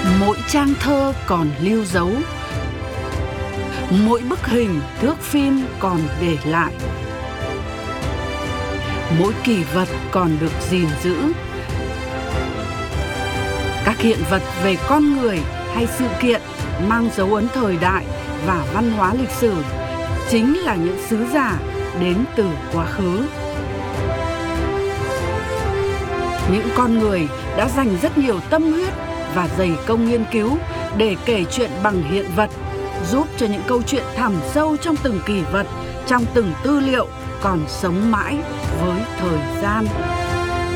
Mỗi trang thơ còn lưu dấu, mỗi bức hình, thước phim còn để lại, mỗi kỷ vật còn được gìn giữ. Các hiện vật về con người hay sự kiện mang dấu ấn thời đại và văn hóa lịch sử chính là những sứ giả đến từ quá khứ. Những con người đã dành rất nhiều tâm huyết và dày công nghiên cứu để kể chuyện bằng hiện vật, giúp cho những câu chuyện thẳm sâu trong từng kỷ vật, trong từng tư liệu còn sống mãi với thời gian.